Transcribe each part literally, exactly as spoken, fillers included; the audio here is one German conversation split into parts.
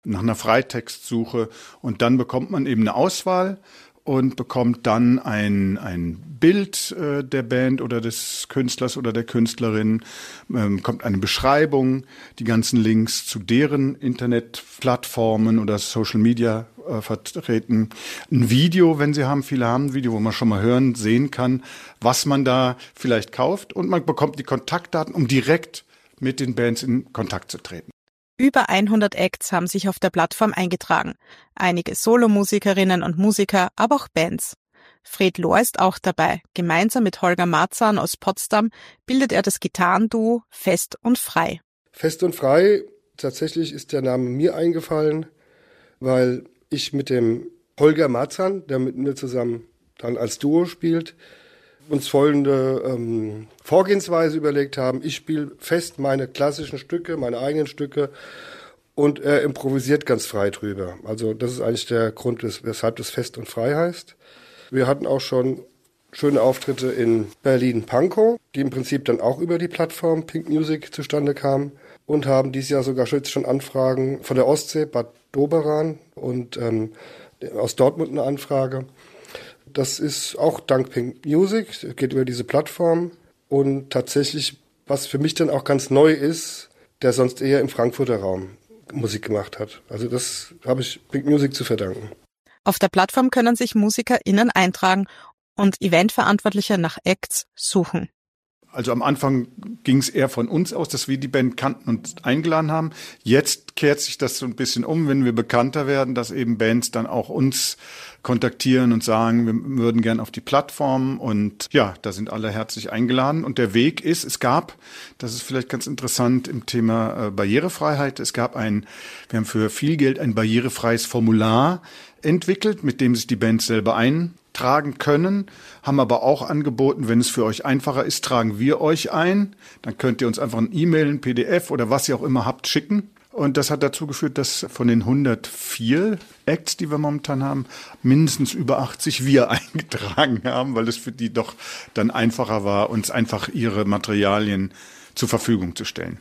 nach einer Freitextsuche und dann bekommt man eben eine Auswahl und bekommt dann ein, ein Bild äh, der Band oder des Künstlers oder der Künstlerin, ähm, kommt eine Beschreibung, die ganzen Links zu deren Internetplattformen oder Social Media äh, vertreten, ein Video, wenn sie haben, viele haben ein Video, wo man schon mal hören, sehen kann, was man da vielleicht kauft und man bekommt die Kontaktdaten, um direkt mit den Bands in Kontakt zu treten. Über hundert Acts haben sich auf der Plattform eingetragen. Einige Solomusikerinnen und Musiker, aber auch Bands. Fred Lohr ist auch dabei. Gemeinsam mit Holger Marzahn aus Potsdam bildet er das Gitarrenduo Fest und Frei. Fest und Frei, tatsächlich ist der Name mir eingefallen, weil ich mit dem Holger Marzahn, der mit mir zusammen dann als Duo spielt, uns folgende ähm, Vorgehensweise überlegt haben. Ich spiele fest meine klassischen Stücke, meine eigenen Stücke und er improvisiert ganz frei drüber. Also das ist eigentlich der Grund, weshalb das Fest und Frei heißt. Wir hatten auch schon schöne Auftritte in Berlin-Pankow, die im Prinzip dann auch über die Plattform Pink Music zustande kamen und haben dieses Jahr sogar schon Anfragen von der Ostsee, Bad Doberan und ähm, aus Dortmund eine Anfrage. Das ist auch dank Pink Music, geht über diese Plattform und tatsächlich, was für mich dann auch ganz neu ist, der sonst eher im Frankfurter Raum Musik gemacht hat. Also das habe ich Pink Music zu verdanken. Auf der Plattform können sich MusikerInnen eintragen und Eventverantwortliche nach Acts suchen. Also am Anfang ging es eher von uns aus, dass wir die Band kannten und eingeladen haben. Jetzt kehrt sich das so ein bisschen um, wenn wir bekannter werden, dass eben Bands dann auch uns kontaktieren und sagen, wir würden gern auf die Plattform. Und ja, da sind alle herzlich eingeladen. Und der Weg ist, es gab, das ist vielleicht ganz interessant im Thema äh, Barrierefreiheit, es gab ein, wir haben für viel Geld ein barrierefreies Formular entwickelt, mit dem sich die Bands selber eintragen können, haben aber auch angeboten, wenn es für euch einfacher ist, tragen wir euch ein. Dann könnt ihr uns einfach ein E-Mail, ein P D F oder was ihr auch immer habt schicken. Und das hat dazu geführt, dass von den hundertvier Acts, die wir momentan haben, mindestens über achtzig wir eingetragen haben, weil es für die doch dann einfacher war, uns einfach ihre Materialien zur Verfügung zu stellen.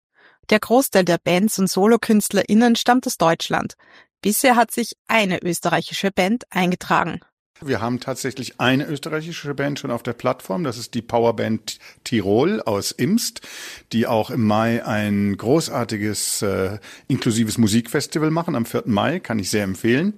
Der Großteil der Bands und SolokünstlerInnen stammt aus Deutschland. Bisher hat sich eine österreichische Band eingetragen. Wir haben tatsächlich eine österreichische Band schon auf der Plattform. Das ist die Powerband Tirol aus Imst, die auch im Mai ein großartiges äh, inklusives Musikfestival machen. Am vierten Mai, kann ich sehr empfehlen.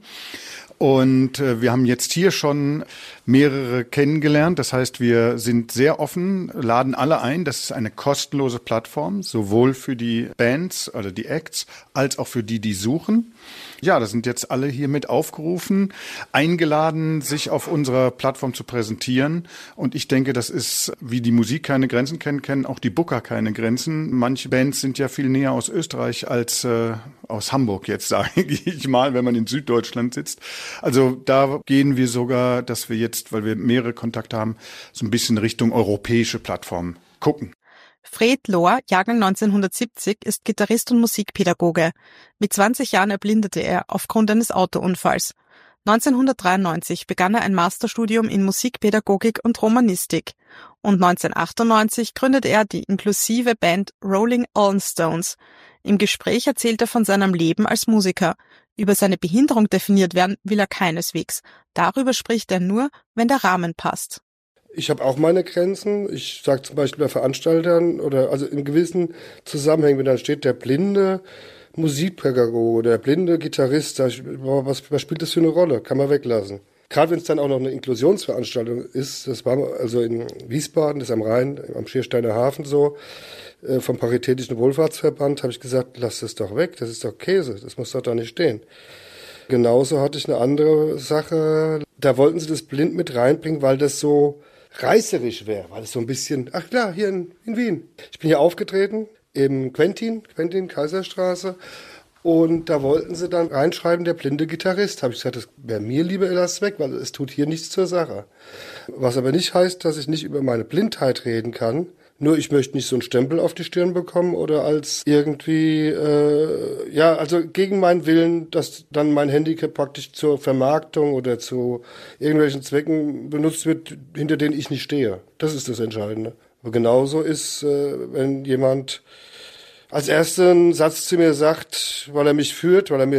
Und äh, wir haben jetzt hier schon mehrere kennengelernt. Das heißt, wir sind sehr offen, laden alle ein. Das ist eine kostenlose Plattform, sowohl für die Bands oder die Acts, als auch für die, die suchen. Ja, da sind jetzt alle hier mit aufgerufen, eingeladen, sich auf unserer Plattform zu präsentieren. Und ich denke, das ist, wie die Musik keine Grenzen kennt, kennen auch die Booker keine Grenzen. Manche Bands sind ja viel näher aus Österreich als äh, aus Hamburg jetzt, sage ich mal, wenn man in Süddeutschland sitzt. Also da gehen wir sogar, dass wir jetzt, weil wir mehrere Kontakte haben, so ein bisschen Richtung europäische Plattform gucken. Fred Lohr, Jahrgang neunzehnhundertsiebzig, ist Gitarrist und Musikpädagoge. Mit zwanzig Jahren erblindete er aufgrund eines Autounfalls. neunzehnhundertdreiundneunzig begann er ein Masterstudium in Musikpädagogik und Romanistik. Und neunzehnhundertachtundneunzig gründete er die inklusive Band Rolling Allen Stones. Im Gespräch erzählt er von seinem Leben als Musiker. Über seine Behinderung definiert werden will er keineswegs. Darüber spricht er nur, wenn der Rahmen passt. Ich habe auch meine Grenzen. Ich sage zum Beispiel bei Veranstaltern oder also in gewissen Zusammenhängen, wenn dann steht der blinde Musikpädagoge oder der blinde Gitarrist, da ich, boah, was, was spielt das für eine Rolle? Kann man weglassen. Gerade wenn es dann auch noch eine Inklusionsveranstaltung ist, das war also in Wiesbaden, das ist am Rhein, am Schiersteiner Hafen so, äh, vom Paritätischen Wohlfahrtsverband, habe ich gesagt, lass das doch weg, das ist doch Käse, das muss doch da nicht stehen. Genauso hatte ich eine andere Sache, da wollten sie das blind mit reinbringen, weil das so reißerisch wäre, weil es so ein bisschen, ach klar, hier in, in Wien. Ich bin hier aufgetreten im Quentin, Quentin Kaiserstraße und da wollten sie dann reinschreiben, der blinde Gitarrist. Habe ich gesagt, das wäre mir lieber, lass weg, weil es tut hier nichts zur Sache. Was aber nicht heißt, dass ich nicht über meine Blindheit reden kann. Nur ich möchte nicht so einen Stempel auf die Stirn bekommen oder als irgendwie, äh, ja, also gegen meinen Willen, dass dann mein Handicap praktisch zur Vermarktung oder zu irgendwelchen Zwecken benutzt wird, hinter denen ich nicht stehe. Das ist das Entscheidende. Aber genauso ist, äh, wenn jemand als ersten Satz zu mir sagt, weil er mich führt, weil er mir